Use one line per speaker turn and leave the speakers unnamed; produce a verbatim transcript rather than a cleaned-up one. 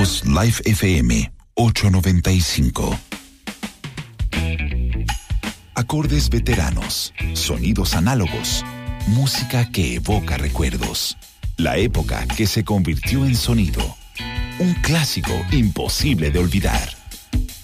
Éxitos Live F M ochocientos noventa y cinco. Acordes veteranos, sonidos análogos, música que evoca recuerdos. La época que se convirtió en sonido. Un clásico imposible de olvidar.